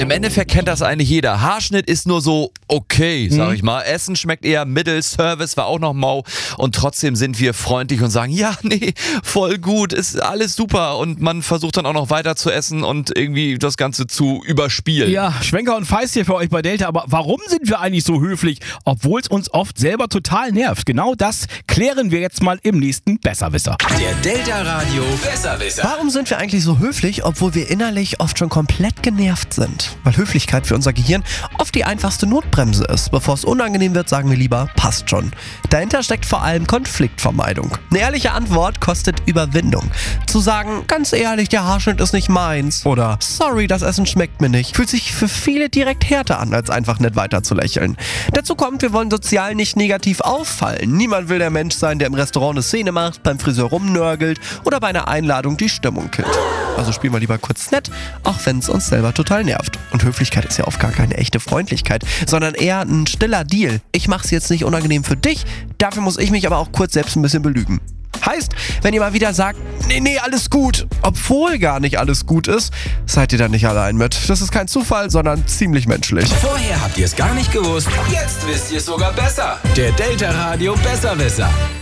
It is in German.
Im Endeffekt kennt das eigentlich jeder. Haarschnitt ist nur so okay, sag ich mal. Essen schmeckt eher mittel, Service war auch noch mau. Und trotzdem sind wir freundlich und sagen, ja, nee, voll gut, ist alles super. Und man versucht dann auch noch weiter zu essen und irgendwie das Ganze zu überspielen. Ja, Schwenker und Feist hier für euch bei Delta. Aber warum sind wir eigentlich so höflich, obwohl es uns oft selber total nervt? Genau das klären wir jetzt mal im nächsten Besserwisser. Der Delta Radio Besserwisser. Warum sind wir eigentlich so höflich, obwohl wir innerlich oft schon komplett genervt sind? Weil Höflichkeit für unser Gehirn oft die einfachste Notbremse ist. Bevor es unangenehm wird, sagen wir lieber, passt schon. Dahinter steckt vor allem Konfliktvermeidung. Eine ehrliche Antwort kostet Überwindung. Zu sagen, ganz ehrlich, der Haarschnitt ist nicht meins. Oder, sorry, das Essen schmeckt mir nicht. Fühlt sich für viele direkt härter an, als einfach nett weiter zu lächeln. Dazu kommt, wir wollen sozial nicht negativ auffallen. Niemand will der Mensch sein, der im Restaurant eine Szene macht, beim Friseur rumnörgelt oder bei einer Einladung die Stimmung killt. Also spielen wir lieber kurz nett, auch wenn es uns selber total nervt. Und Höflichkeit ist ja oft gar keine echte Freundlichkeit, sondern eher ein stiller Deal. Ich mach's jetzt nicht unangenehm für dich, dafür muss ich mich aber auch kurz selbst ein bisschen belügen. Heißt, wenn ihr mal wieder sagt, nee, alles gut, obwohl gar nicht alles gut ist, seid ihr dann nicht allein mit. Das ist kein Zufall, sondern ziemlich menschlich. Vorher habt ihr es gar nicht gewusst, jetzt wisst ihr es sogar besser. Der Delta Radio Besserwisser.